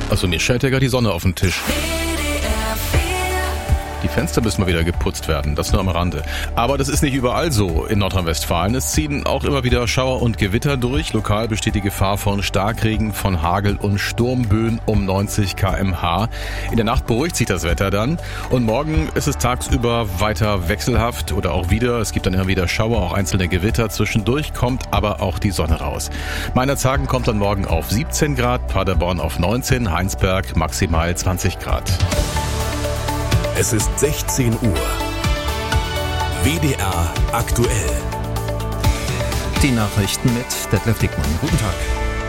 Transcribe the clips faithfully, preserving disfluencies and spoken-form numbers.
Also mir scheint ja gerade die Sonne auf den Tisch. Die Fenster müssen mal wieder geputzt werden, das nur am Rande. Aber das ist nicht überall so in Nordrhein-Westfalen. Es ziehen auch immer wieder Schauer und Gewitter durch. Lokal besteht die Gefahr von Starkregen, von Hagel und Sturmböen um neunzig Kilometer pro Stunde. In der Nacht beruhigt sich das Wetter dann. Und morgen ist es tagsüber weiter wechselhaft oder auch wieder. Es gibt dann immer wieder Schauer, auch einzelne Gewitter. Zwischendurch kommt aber auch die Sonne raus. Meinerzhagen kommt dann morgen auf siebzehn Grad, Paderborn auf neunzehn, Heinsberg maximal zwanzig Grad. Es ist sechzehn Uhr. W D R aktuell. Die Nachrichten mit Detlef Dickmann. Guten Tag.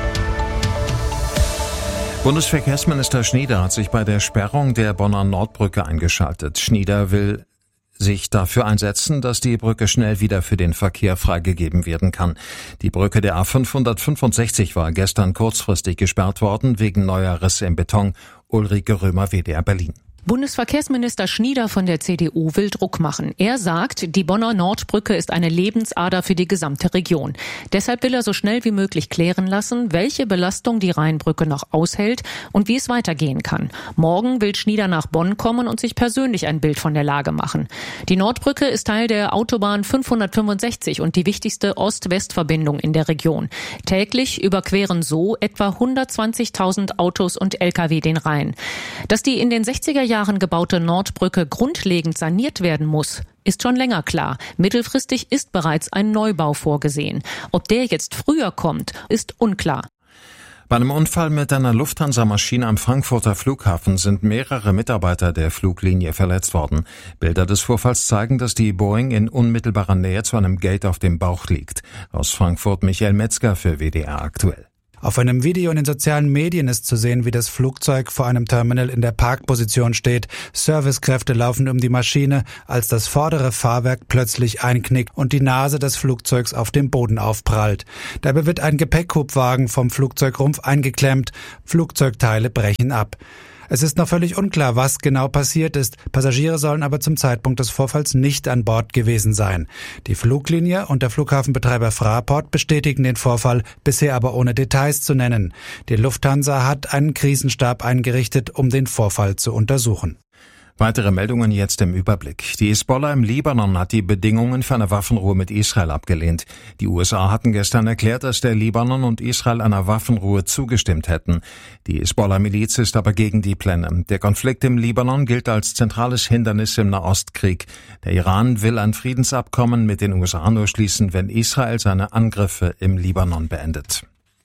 Bundesverkehrsminister Schnieder hat sich bei der Sperrung der Bonner Nordbrücke eingeschaltet. Schnieder will sich dafür einsetzen, dass die Brücke schnell wieder für den Verkehr freigegeben werden kann. Die Brücke der A fünfhundertfünfundsechzig war gestern kurzfristig gesperrt worden wegen neuer Risse im Beton. Ulrike Römer, W D R Berlin. Bundesverkehrsminister Schnieder von der C D U will Druck machen. Er sagt, die Bonner Nordbrücke ist eine Lebensader für die gesamte Region. Deshalb will er so schnell wie möglich klären lassen, welche Belastung die Rheinbrücke noch aushält und wie es weitergehen kann. Morgen will Schnieder nach Bonn kommen und sich persönlich ein Bild von der Lage machen. Die Nordbrücke ist Teil der Autobahn fünfhundertfünfundsechzig und die wichtigste Ost-West-Verbindung in der Region. Täglich überqueren so etwa hundertzwanzigtausend Autos und L K W den Rhein. Dass die in den sechziger Jahren gebaute Nordbrücke grundlegend saniert werden muss, ist schon länger klar. Mittelfristig ist bereits ein Neubau vorgesehen. Ob der jetzt früher kommt, ist unklar. Bei einem Unfall mit einer Lufthansa-Maschine am Frankfurter Flughafen sind mehrere Mitarbeiter der Fluglinie verletzt worden. Bilder des Vorfalls zeigen, dass die Boeing in unmittelbarer Nähe zu einem Gate auf dem Bauch liegt. Aus Frankfurt Michael Metzger für W D R aktuell. Auf einem Video in den sozialen Medien ist zu sehen, wie das Flugzeug vor einem Terminal in der Parkposition steht. Servicekräfte laufen um die Maschine, als das vordere Fahrwerk plötzlich einknickt und die Nase des Flugzeugs auf dem Boden aufprallt. Dabei wird ein Gepäckhubwagen vom Flugzeugrumpf eingeklemmt. Flugzeugteile brechen ab. Es ist noch völlig unklar, was genau passiert ist. Passagiere sollen aber zum Zeitpunkt des Vorfalls nicht an Bord gewesen sein. Die Fluglinie und der Flughafenbetreiber Fraport bestätigen den Vorfall, bisher aber ohne Details zu nennen. Die Lufthansa hat einen Krisenstab eingerichtet, um den Vorfall zu untersuchen. Weitere Meldungen jetzt im Überblick. Die Hisbollah im Libanon hat die Bedingungen für eine Waffenruhe mit Israel abgelehnt. Die U S A hatten gestern erklärt, dass der Libanon und Israel einer Waffenruhe zugestimmt hätten. Die Hisbollah-Miliz ist aber gegen die Pläne. Der Konflikt im Libanon gilt als zentrales Hindernis im Nahostkrieg. Der Iran will ein Friedensabkommen mit den U S A nur schließen, wenn Israel seine Angriffe im Libanon beendet.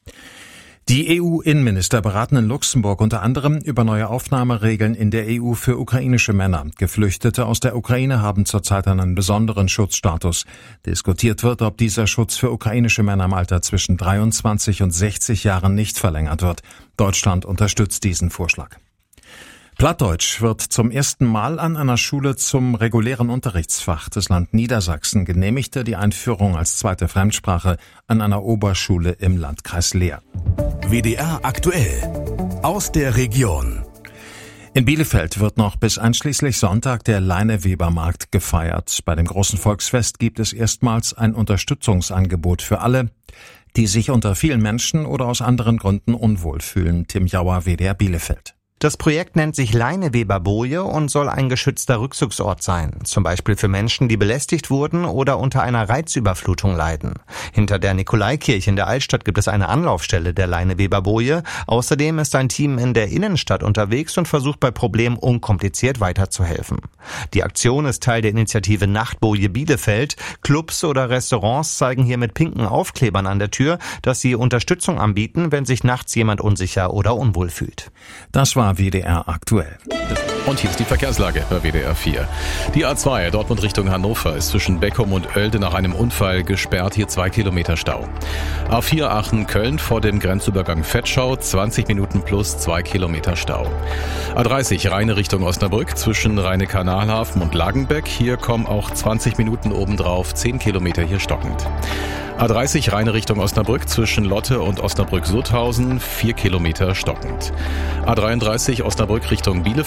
Die E U-Innenminister beraten in Luxemburg unter anderem über neue Aufnahmeregeln in der E U für ukrainische Männer. Geflüchtete aus der Ukraine haben zurzeit einen besonderen Schutzstatus. Diskutiert wird, ob dieser Schutz für ukrainische Männer im Alter zwischen dreiundzwanzig und sechzig Jahren nicht verlängert wird. Deutschland unterstützt diesen Vorschlag. Plattdeutsch wird zum ersten Mal an einer Schule zum regulären Unterrichtsfach. Das Land Niedersachsen genehmigte die Einführung als zweite Fremdsprache an einer Oberschule im Landkreis Leer. W D R aktuell aus der Region. In Bielefeld wird noch bis einschließlich Sonntag der Leinewebermarkt gefeiert. Bei dem großen Volksfest gibt es erstmals ein Unterstützungsangebot für alle, die sich unter vielen Menschen oder aus anderen Gründen unwohl fühlen. Tim Jauer, W D R Bielefeld. Das Projekt nennt sich Leineweberboje und soll ein geschützter Rückzugsort sein, zum Beispiel für Menschen, die belästigt wurden oder unter einer Reizüberflutung leiden. Hinter der Nikolaikirche in der Altstadt gibt es eine Anlaufstelle der Leineweberboje. Außerdem ist ein Team in der Innenstadt unterwegs und versucht bei Problemen unkompliziert weiterzuhelfen. Die Aktion ist Teil der Initiative Nachtboje Bielefeld. Clubs oder Restaurants zeigen hier mit pinken Aufklebern an der Tür, dass sie Unterstützung anbieten, wenn sich nachts jemand unsicher oder unwohl fühlt. Das war W D R aktuell. Und hier ist die Verkehrslage bei W D R vier. Die A zwei Dortmund Richtung Hannover ist zwischen Beckum und Oelde nach einem Unfall gesperrt. Hier zwei Kilometer Stau. A vier Aachen-Köln vor dem Grenzübergang Vetschau zwanzig Minuten plus zwei Kilometer Stau. A dreißig Rheine Richtung Osnabrück zwischen Rheine-Kanalhafen und Lagenbeck. Hier kommen auch zwanzig Minuten obendrauf, zehn Kilometer hier stockend. A dreißig Rheine Richtung Osnabrück zwischen Lotte und Osnabrück-Sutthausen vier Kilometer stockend. A dreiunddreißig Osnabrück Richtung Bielefeld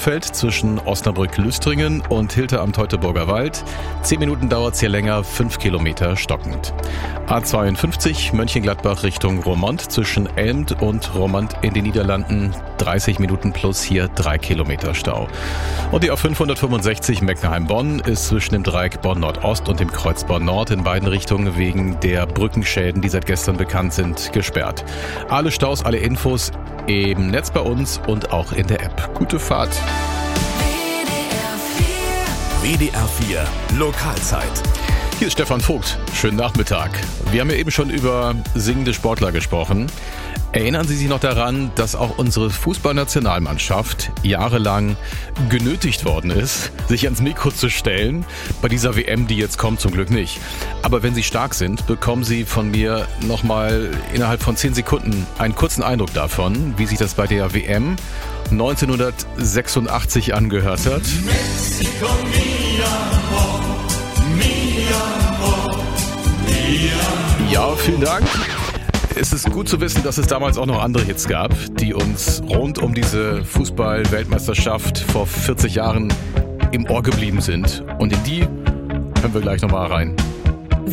zwischen Osnabrück-Lüstringen und Hilter am Teutoburger Wald. Zehn Minuten dauert es hier länger, fünf Kilometer stockend. A zweiundfünfzig Mönchengladbach Richtung Roermond zwischen Elmt und Roermond in den Niederlanden. dreißig Minuten plus hier drei Kilometer Stau. Und die A fünfhundertfünfundsechzig Meckenheim-Bonn ist zwischen dem Dreieck Bonn-Nordost und dem Kreuz Bonn-Nord in beiden Richtungen wegen der Brückenschäden, die seit gestern bekannt sind, gesperrt. Alle Staus, alle Infos im Netz bei uns und auch in der App. Gute Fahrt. W D R vier Lokalzeit. Hier ist Stefan Vogt. Schönen Nachmittag. Wir haben ja eben schon über singende Sportler gesprochen. Erinnern Sie sich noch daran, dass auch unsere Fußballnationalmannschaft jahrelang genötigt worden ist, sich ans Mikro zu stellen? Bei dieser W M, die jetzt kommt, zum Glück nicht. Aber wenn Sie stark sind, bekommen Sie von mir nochmal innerhalb von zehn Sekunden einen kurzen Eindruck davon, wie sich das bei der W M neunzehnhundertsechsundachtzig angehört hat. Mexico, mi amor, mi amor, mi amor. Ja, vielen Dank. Es ist gut zu wissen, dass es damals auch noch andere Hits gab, die uns rund um diese Fußball-Weltmeisterschaft vor vierzig Jahren im Ohr geblieben sind. Und in die hören wir gleich nochmal rein.